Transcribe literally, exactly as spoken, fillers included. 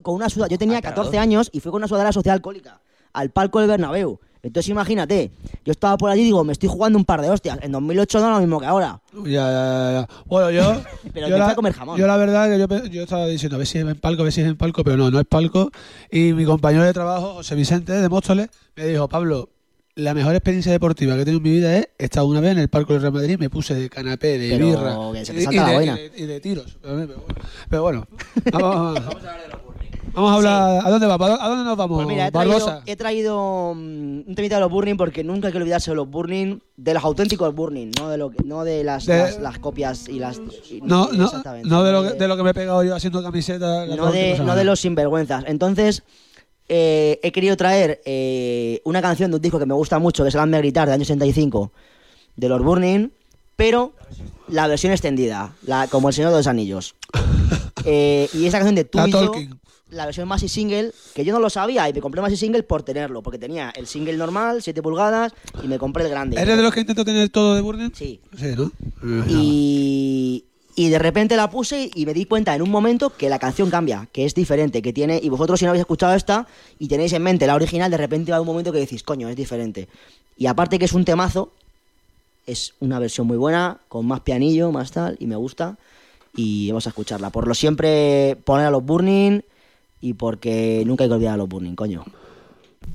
con una sudadera. Yo tenía catorce años y fui con una sudadera social alcohólica al palco del Bernabéu. Entonces imagínate, yo estaba por allí y digo, me estoy jugando un par de hostias. En dos mil ocho no es lo mismo que ahora. Ya, ya, ya, ya. Bueno, yo... Pero yo te la, fui a comer jamón. Yo la verdad que yo, pe- yo estaba diciendo, a ver si es en palco, a ver si es en palco, pero no, no es palco. Y mi compañero de trabajo, José Vicente de Móstoles, me dijo, Pablo, la mejor experiencia deportiva que he tenido en mi vida es estar una vez en el palco del Real Madrid, me puse de canapé, de Pero birra que se te y, salta y la de, boina. y de- y de tiros. Pero, pero- pero bueno, vamos, vamos a hablar de los Burning. Vamos a hablar... ¿A dónde va? ¿A dónde nos vamos, Pues mira, he traído, Barbosa? he traído mm, un temita de los Burning porque nunca hay que olvidarse de los Burning, de los auténticos Burning, no de lo que, no de las, De- las, las copias y las... y- No, no, exactamente, no de lo, que, de lo que me he pegado yo haciendo camiseta. la no última de, no semana. de los sinvergüenzas. Entonces, eh, he querido traer eh, una canción de un disco que me gusta mucho, que es el Hazme Gritar, de año sesenta y cinco, de los Burning, pero la versión extendida, la, como El Señor de los Anillos. Eh, y esa canción de Tú La y Yo, Tolkien. la versión Maxi Single, que yo no lo sabía y me compré Maxi Single por tenerlo, porque tenía el single normal, siete pulgadas, y me compré el grande. ¿Eres de los que intentó tener todo de Burning? Sí. Sí, ¿no? Y, y de repente la puse y me di cuenta en un momento que la canción cambia, que es diferente, que tiene... Y vosotros si no habéis escuchado esta y tenéis en mente la original, de repente va un momento que decís, coño, es diferente. Y aparte que es un temazo, es una versión muy buena, con más pianillo, más tal, y me gusta. Y vamos a escucharla. Por lo siempre poner a los Burning y porque nunca hay que olvidar a los Burning, coño.